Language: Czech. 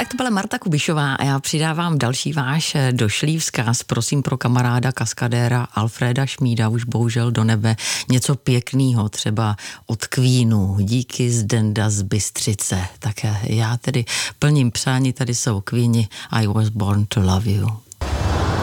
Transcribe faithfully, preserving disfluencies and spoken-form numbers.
Tak to byla Marta Kubišová a já přidávám další váš došlý vzkaz, prosím pro kamaráda kaskadéra Alfreda Šmída, už bohužel do nebe, něco pěkného, třeba od Queenu, díky Zdenda z Bystřice. Tak já tedy plním přání, tady jsou Queeni, I was born to love you.